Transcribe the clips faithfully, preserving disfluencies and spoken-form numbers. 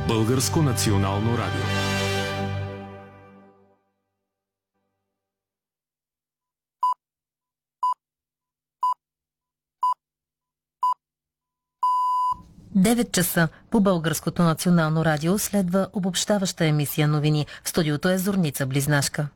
Българско национално радио. девет часа по Българското национално радио следва обобщаваща емисия новини. В студиото е Зорница Близнашка.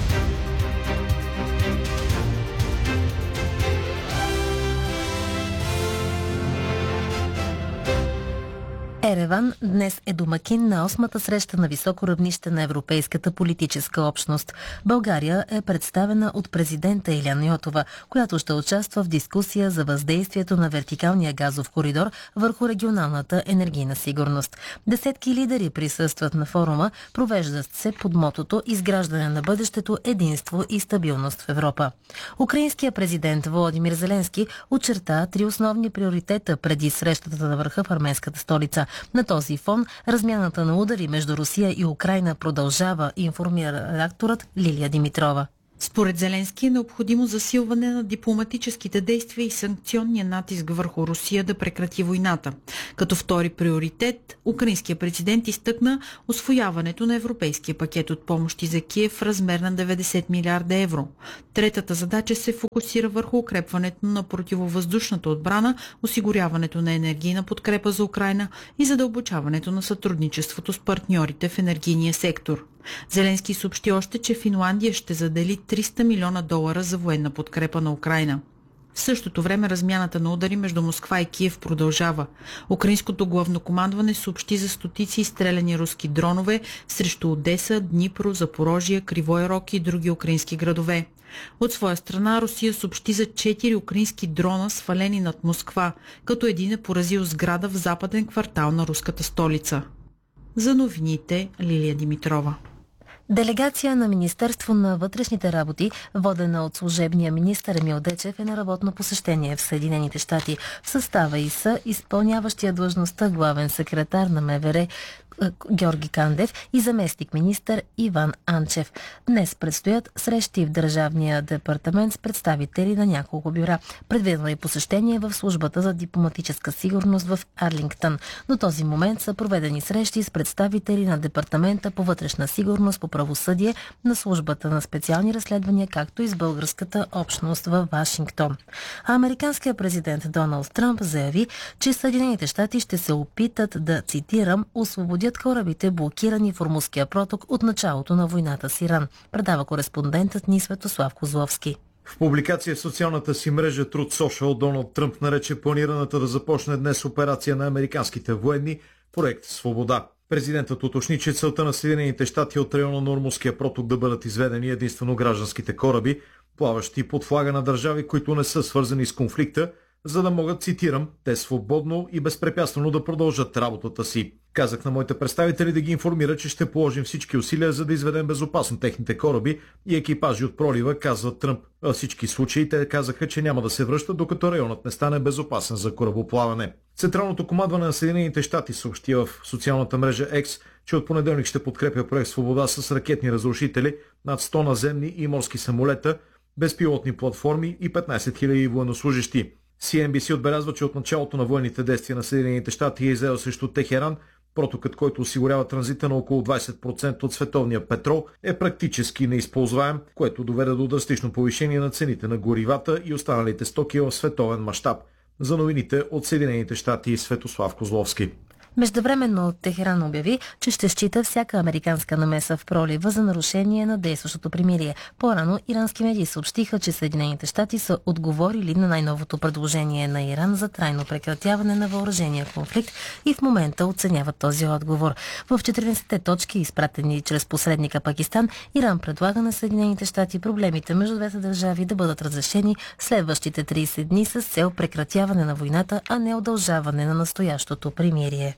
Ереван днес е домакин на осмата среща на високо равнище на Европейската политическа общност. България е представена от президента Илияна Йотова, която ще участва в дискусия за въздействието на вертикалния газов коридор върху регионалната енергийна сигурност. Десетки лидери присъстват на форума, провеждат се под мотото „Изграждане на бъдещето, единство и стабилност в Европа“. Украинският президент Володимир Зеленски очерта три основни приоритета преди срещата на върха в арменската столица. На този фон размяната на удари между Русия и Украйна продължава, информира редакторът Лилия Димитрова. Според Зеленски е необходимо засилване на дипломатическите действия и санкционния натиск върху Русия да прекрати войната. Като втори приоритет, украинският президент изтъкна усвояването на европейския пакет от помощи за Киев в размер на деветдесет милиарда евро. Третата задача се фокусира върху укрепването на противовъздушната отбрана, осигуряването на енергийна подкрепа за Украйна и задълбочаването на сътрудничеството с партньорите в енергийния сектор. Зеленски съобщи още, че Финландия ще задели триста милиона долара за военна подкрепа на Украйна. В същото време размяната на удари между Москва и Киев продължава. Украинското главнокомандване съобщи за стотици изстреляни руски дронове срещу Одеса, Днипро, Запорожие, Кривой Рог и други украински градове. От своя страна Русия съобщи за четири украински дрона, свалени над Москва, като един е поразил сграда в западен квартал на руската столица. За новините Лилия Димитрова. Делегация на Министерство на вътрешните работи, водена от служебния министър Емил Дечев, е на работно посещение в Съединените щати. В състава й са изпълняващия длъжността главен секретар на МВР Георги Кандев и заместник министър Иван Анчев. Днес предстоят срещи в Държавния департамент с представители на няколко бюра. Предвидено е посещение в службата за дипломатическа сигурност в Арлингтън. До този момент са проведени срещи с представители на Департамента по вътрешна сигурност, по правосъдие, на службата на специални разследвания, както и с българската общност в Вашингтон. А американският президент Доналд Тръмп заяви, че Съединените щати ще се опитат да, цитирам, освободят корабите, блокирани в Ормузския проток от началото на войната с Иран. Предава кореспондентът ни Светослав Козловски. В публикация в социалната си мрежа Truth Social Доналд Тръмп нарече планираната да започне днес операция на американските военни проект Свобода. Президентът уточни, че целта на Съединените щати от района на Ормузския проток да бъдат изведени единствено гражданските кораби, плаващи под флага на държави, които не са свързани с конфликта, за да могат, цитирам, те свободно и безпрепятствено да продължат работата си. Казах на моите представители да ги информира, че ще положим всички усилия, за да изведем безопасно техните кораби и екипажи от пролива, казва Тръмп. Във всички случаи те казаха, че няма да се връщат, докато районът не стане безопасен за корабоплаване. Централното командване на Съединените щати съобщи в социалната мрежа X, че от понеделник ще подкрепя проект Свобода с ракетни разрушители, над сто наземни и морски самолета, безпилотни платформи и петнайсет хиляди военнослужещи. Си Ен Би Си отбелязва, че от началото на военните действия на Съединените щати е излеял срещу Техеран. Протокът, който осигурява транзита на около двайсет процента от световния петрол, е практически неизползваем, което доведе до драстично повишение на цените на горивата и останалите стоки в световен мащаб. За новините от Съединените щати, Светослав Козловски. Междувременно Техеран обяви, че ще счита всяка американска намеса в пролива за нарушение на действащото примирие. По-рано ирански медии съобщиха, че Съединените щати са отговорили на най-новото предложение на Иран за трайно прекратяване на въоръжения конфликт и в момента оценяват този отговор. В четиринайсетте точки, изпратени чрез посредника Пакистан, Иран предлага на Съединените щати проблемите между двете държави да бъдат разрешени следващите трийсет дни с цел прекратяване на войната, а не удължаване на настоящото примирие.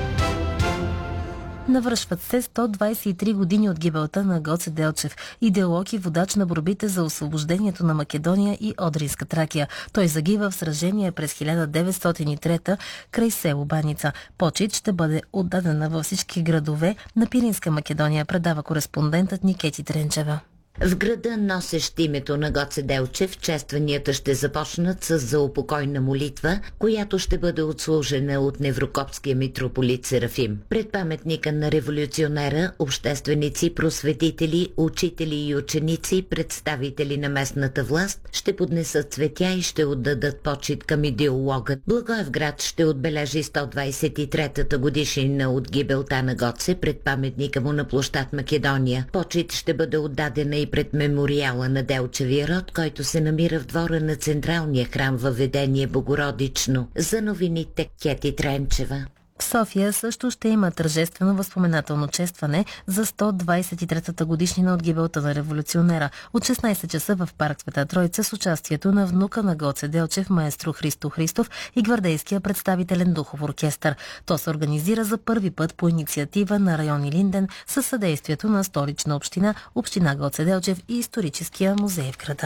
Навършват се сто двайсет и три години от гибелта на Гоце Делчев, идеолог и водач на борбите за освобождението на Македония и Одринска Тракия. Той загива в сражение през хиляда деветстотин и трета край село Баница. Почит ще бъде отдадена във всички градове на Пиринска Македония, предава кореспондентът Никети Тренчева. В града, носещ името на Гоце Делчев, честванията ще започнат с заупокойна молитва, която ще бъде отслужена от неврокопския митрополит Серафим. Пред паметника на революционера, общественици, просветители, учители и ученици, представители на местната власт ще поднесат цветя и ще отдадат почит към идеолога. Благоевград ще отбележи сто двадесет и третата годишнина от гибелта на Гоце пред паметника му на площад Македония. Почит ще бъде отдадена и пред мемориала на Делчевия род, който се намира в двора на централния храм във Ведение Богородично. За новините Кети Тренчева. В София също ще има тържествено възпоменателно честване за сто двадесет и третата годишнина от гибелта на революционера от шестнадесет часа в парк Света Троица с участието на внука на Гоце Делчев, маестро Христо Христов и гвардейския представителен духов оркестър. То се организира за първи път по инициатива на район Илинден със съдействието на Столична община, община Гоце Делчев и историческия музей в града.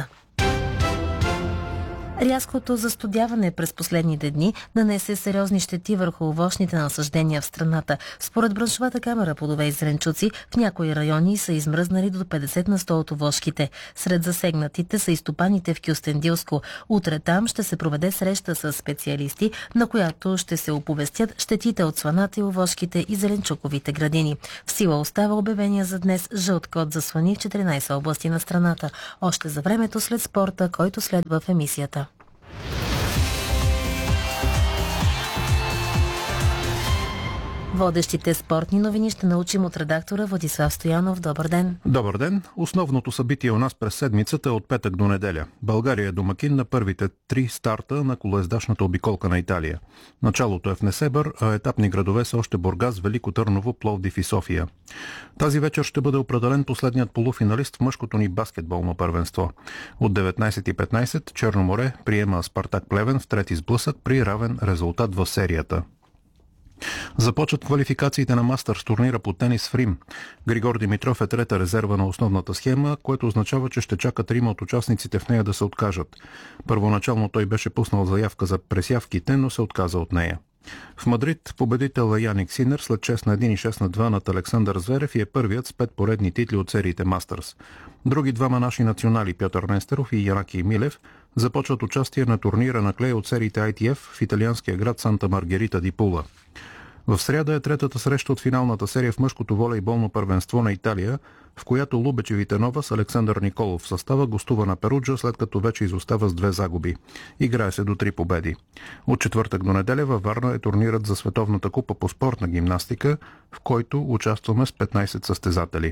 Рязкото застудяване през последните дни нанесе сериозни щети върху овощните насаждения в страната. Според браншовата камера плодове и зеленчуци, в някои райони са измръзнали до петдесет на сто от овошките. Сред засегнатите са и стопаните в Кюстендилско. Утре там ще се проведе среща с специалисти, на която ще се оповестят щетите от сланата и овошките и зеленчуковите градини. В сила остава обявения за днес жълт код за слани в четиринадесет области на страната. Още за времето след спорта, който следва в емисията. Водещите спортни новини ще научим от редактора Владислав Стоянов. Добър ден! Добър ден! Основното събитие у нас през седмицата е от петък до неделя. България е домакин на първите три старта на колоездачната обиколка на Италия. Началото е в Несебър, а етапни градове са още Бургас, Велико Търново, Пловдив и София. Тази вечер ще бъде определен последният полуфиналист в мъжкото ни баскетболно първенство. От деветнадесет и петнадесет Черно море приема Спартак Плевен в трети сблъсък при равен резултат в серията. Започват квалификациите на Мастърс турнира по тенис в Рим. Григор Димитров е трета резерва на основната схема, което означава, че ще чака трима от участниците в нея да се откажат. Първоначално той беше пуснал заявка за пресявките, но се отказа от нея. В Мадрид победител е Яник Синер след шест на едно и шест на два над Александър Зверев и е първият с пет поредни титли от сериите Мастърс. Други двама наши национали, Пьотър Нестеров и Янаки Милев, започват участие на турнира на клей от сериите Ай Ти Еф в италианския град Санта Маргерита ди Пула. В сряда е третата среща от финалната серия в мъжкото волейболно първенство на Италия, в която Лубеч и Витенова с Александър Николов в състава гостува на Перуджа, след като вече изостава с две загуби. Играе се до три победи. От четвъртък до неделя във Варна е турнирът за Световната купа по спортна гимнастика, в който участваме с петнадесет състезатели.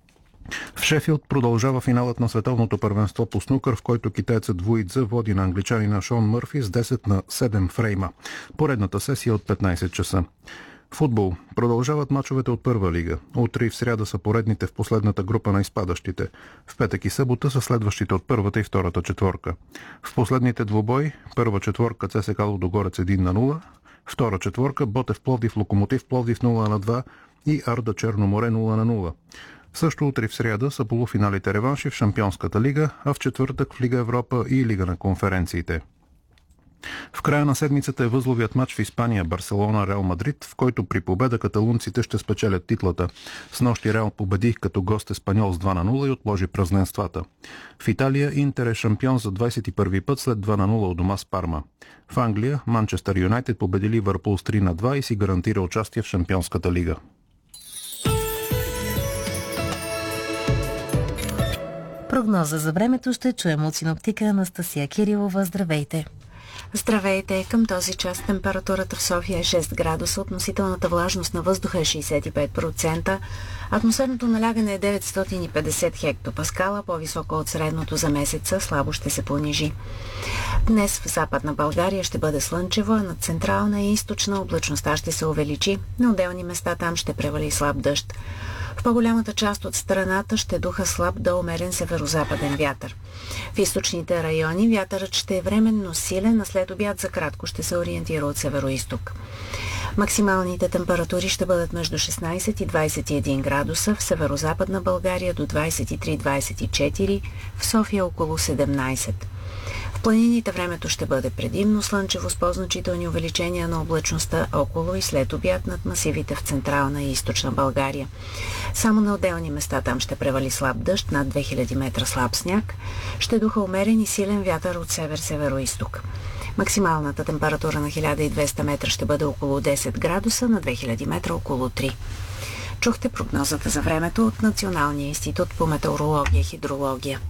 В Шефилд продължава финалът на световното първенство по снукър, в който китаецът Вуидзе води на англичанина Шон Мърфи с десет на седем фрейма. Поредната сесия от петнадесет часа. Футбол. Продължават мачовете от първа лига. Утре и в сряда са поредните в последната група на изпадащите. В петък и събота са следващите от първата и втората четворка. В последните двубой първа четворка ЦСКА Лудогорец едно на нула, втора четворка Ботев Пловдив Локомотив Пловдив нула на два и Арда Черно море нула на нула. Също утре в сряда са полуфиналите реванши в Шампионската лига, а в четвъртък в Лига Европа и Лига на конференциите. В края на седмицата е възловият матч в Испания Барселона-Реал Мадрид, в който при победа каталунците ще спечелят титлата. Снощи Реал победи като гост Еспаньол с два на нула и отложи празненствата. В Италия Интер е шампион за двадесет и първи път след два на нула у дома с Парма. В Англия Манчестър Юнайтед победи Ливърпул с три на два и си гарантира участие в Шампионската лига. Прогноза за времето ще чуем от синоптика Анастасия Кирилова. Здравейте! Здравейте! Към този час температурата в София е шест градуса, относителната влажност на въздуха е шейсет и пет процента, атмосферното налягане е деветстотин и петдесет хектопаскала, по-високо от средното за месеца, слабо ще се понижи. Днес в Западна България ще бъде слънчево, а над Централна и Източна облачността ще се увеличи, на отделни места там ще превали слаб дъжд. В по-голямата част от страната ще духа слаб до умерен северозападен вятър. В източните райони вятърът ще е временно силен, а след обяд за кратко ще се ориентира от североизток. Максималните температури ще бъдат между шестнадесет и двадесет и един градуса, в северозападна България до двадесет и три - двадесет и четири, в София около седемнадесет. В планините времето ще бъде предимно слънчево с по-значителни увеличения на облачността около и след обяд над масивите в централна и източна България. Само на отделни места там ще превали слаб дъжд, над две хиляди метра слаб сняг. Ще духа умерен и силен вятър от север-североизток. Максималната температура на хиляда и двеста метра ще бъде около десет градуса, на две хиляди метра около три. Чухте прогнозата за времето от Националния институт по метеорология и хидрология.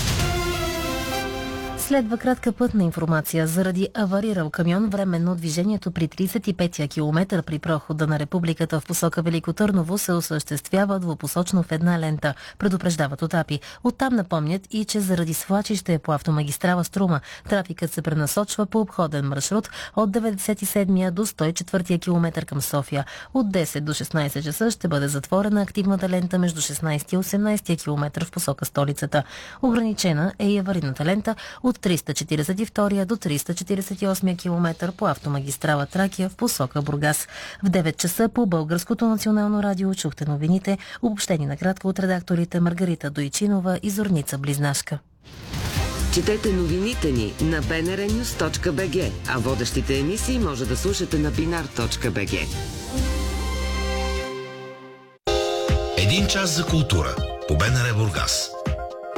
Следва кратка пътна информация. Заради аварирал камион, временно движението при тридесет и петия километър при прохода на Републиката в посока Велико Търново се осъществява двупосочно в една лента, предупреждават от АПИ. Оттам напомнят и, че заради свлачище по автомагистрала Струма, трафикът се пренасочва по обходен маршрут от деветдесет и седмия до сто и четвъртия километър към София. От десет до шестнадесет часа ще бъде затворена активната лента между шестнадесети и осемнадесети километър в посока столицата. Ограничена е и аварийната лента от триста четиридесет и втория до триста четиридесет и осмия километър по автомагистрала Тракия в посока Бургас. В девет часа по Българското национално радио чухте новините, обобщени накратко от редакторите Маргарита Дойчинова и Зорница Близнашка. Четете новините ни на би ен ар нюс точка би джи, а водещите емисии може да слушате на бинар точка би джи. Един час за култура по БНР Бургас.